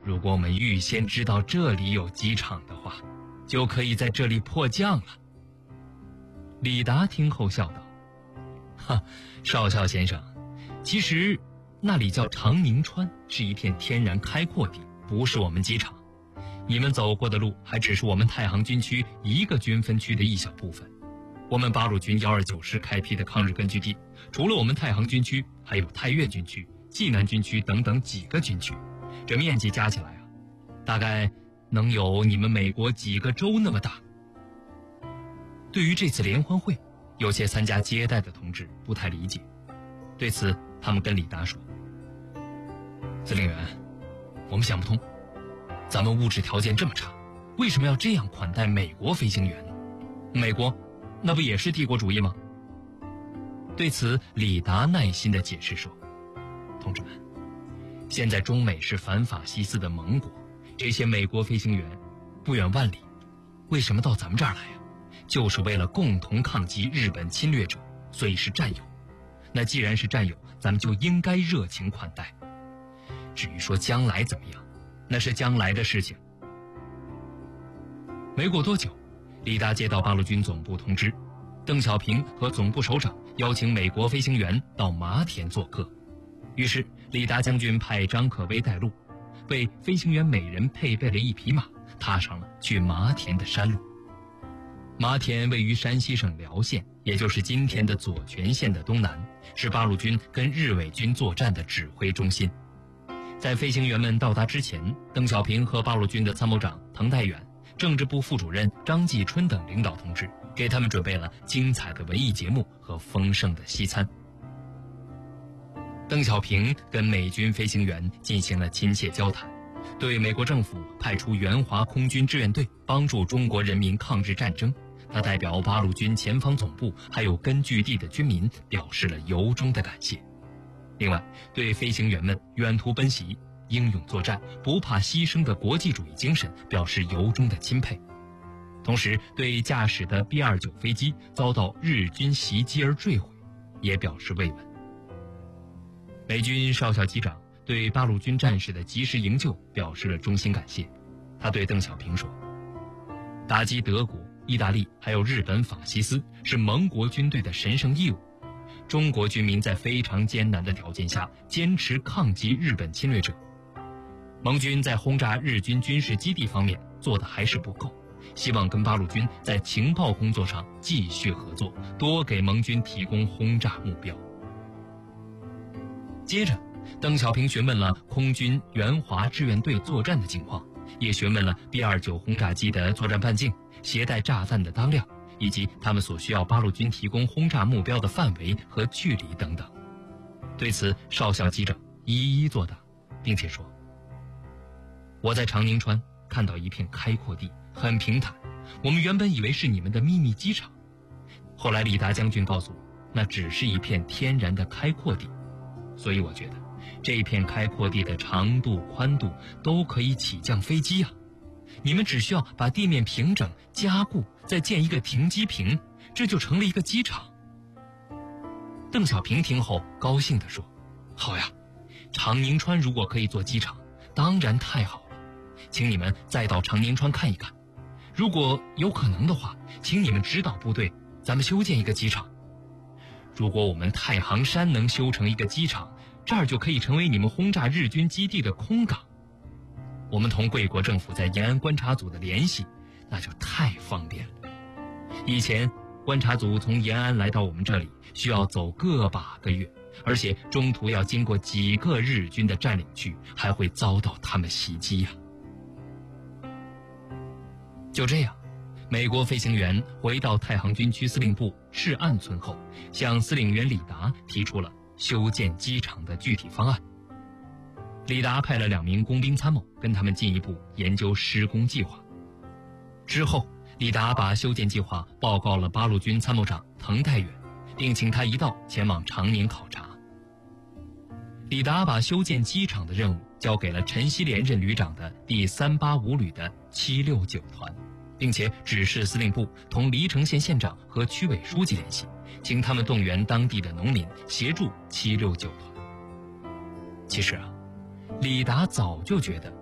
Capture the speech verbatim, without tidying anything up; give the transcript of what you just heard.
如果我们预先知道这里有机场的话，就可以在这里迫降了。李达听后笑道：哈，少校先生，其实那里叫长宁川，是一片天然开阔地，不是我们机场。你们走过的路还只是我们太行军区一个军分区的一小部分。我们八路军一二九师开辟的抗日根据地，除了我们太行军区，还有太岳军区、济南军区等等几个军区，这面积加起来啊，大概能有你们美国几个州那么大。对于这次联欢会，有些参加接待的同志不太理解，对此他们跟李达说：司令员，我们想不通，咱们物质条件这么差，为什么要这样款待美国飞行员呢？美国那不也是帝国主义吗？对此李达耐心地解释说：同志们，现在中美是反法西斯的盟国，这些美国飞行员不远万里，为什么到咱们这儿来呀？就是为了共同抗击日本侵略者，所以是战友。那既然是战友，咱们就应该热情款待。至于说将来怎么样，那是将来的事情。没过多久，李达接到八路军总部通知，邓小平和总部首长邀请美国飞行员到麻田做客。于是李达将军派张可威带路，为飞行员每人配备了一匹马，踏上了去麻田的山路。麻田位于山西省辽县，也就是今天的左权县的东南，是八路军跟日伪军作战的指挥中心。在飞行员们到达之前，邓小平和八路军的参谋长滕代远、政治部副主任张继春等领导同志给他们准备了精彩的文艺节目和丰盛的西餐。邓小平跟美军飞行员进行了亲切交谈，对美国政府派出援华空军志愿队帮助中国人民抗日战争，他代表八路军前方总部还有根据地的军民表示了由衷的感谢。另外，对飞行员们远途奔袭、英勇作战、不怕牺牲的国际主义精神表示由衷的钦佩，同时对驾驶的 B 二十九 飞机遭到日军袭击而坠毁也表示慰问。美军少校机长对八路军战士的及时营救表示了衷心感谢，他对邓小平说：打击德国、意大利还有日本法西斯是盟国军队的神圣义务，中国军民在非常艰难的条件下坚持抗击日本侵略者。盟军在轰炸日军军事基地方面做的还是不够，希望跟八路军在情报工作上继续合作，多给盟军提供轰炸目标。接着，邓小平询问了空军援华志愿队作战的情况，也询问了 B 二十九 轰炸机的作战半径、携带炸弹的当量，以及他们所需要八路军提供轰炸目标的范围和距离等等。对此，少校机长一一作答，并且说：我在长宁川看到一片开阔地，很平坦，我们原本以为是你们的秘密机场，后来李达将军告诉我，那只是一片天然的开阔地，所以我觉得这一片开阔地的长度、宽度都可以起降飞机啊！你们只需要把地面平整、加固，再建一个停机坪，这就成了一个机场。邓小平听后高兴地说：好呀，长宁川如果可以做机场，当然太好了，请你们再到长宁川看一看，如果有可能的话，请你们指导部队咱们修建一个机场。如果我们太行山能修成一个机场，这儿就可以成为你们轰炸日军基地的空港。我们同贵国政府在延安观察组的联系，那就太方便了。以前观察组从延安来到我们这里，需要走个把个月，而且中途要经过几个日军的占领区，还会遭到他们袭击呀、啊。就这样，美国飞行员回到太行军区司令部市岸村后，向司令员李达提出了修建机场的具体方案。李达派了两名工兵参谋跟他们进一步研究施工计划。之后，李达把修建计划报告了八路军参谋长滕代远，并请他一道前往长宁考察。李达把修建机场的任务交给了陈锡联任旅长的第三八五旅的七六九团，并且指示司令部同黎城县县长和区委书记联系，请他们动员当地的农民协助七六九团。其实啊，李达早就觉得